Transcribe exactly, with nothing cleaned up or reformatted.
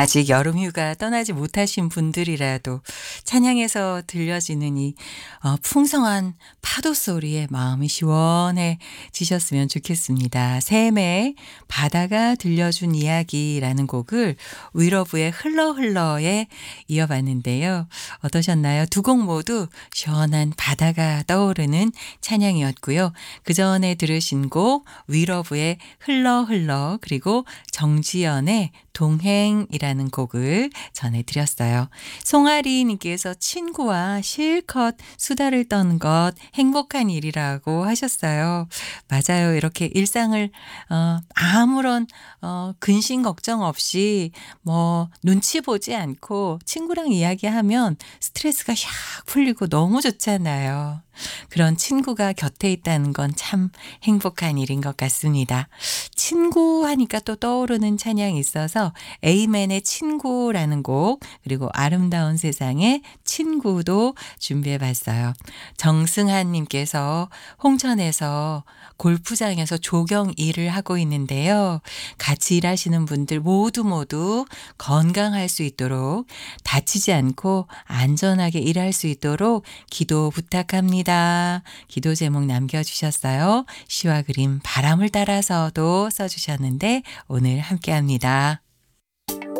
아직 여름휴가 떠나지 못하신 분들이라도 찬양에서 들려지는 이 어 풍성한 파도 소리에 마음이 시원해지셨으면 좋겠습니다. 샘의 바다가 들려준 이야기라는 곡을 위러브의 흘러 흘러에 이어봤는데요. 어떠셨나요? 두 곡 모두 시원한 바다가 떠오르는 찬양이었고요. 그전에 들으신 곡 위러브의 흘러 흘러 그리고 정지연의 동행이라는 곡을 전해드렸어요. 송아리 님께서 친구와 실컷 수다를 떠는 것 행복한 일이라고 하셨어요. 맞아요. 이렇게 일상을 어 아무런 어 근심 걱정 없이 뭐 눈치 보지 않고 친구랑 이야기하면 스트레스가 샥 풀리고 너무 좋잖아요. 그런 친구가 곁에 있다는 건 참 행복한 일인 것 같습니다. 친구 하니까 또 떠오르는 찬양이 있어서 에이맨의 친구라는 곡 그리고 아름다운 세상의 친구도 준비해 봤어요. 정승한 님께서 홍천에서 골프장에서 조경 일을 하고 있는데요. 같이 일하시는 분들 모두 모두 건강할 수 있도록 다치지 않고 안전하게 일할 수 있도록 기도 부탁합니다. 기도 제목 남겨주셨어요. 시와 그림 바람을 따라서도 써주셨는데 오늘 함께합니다.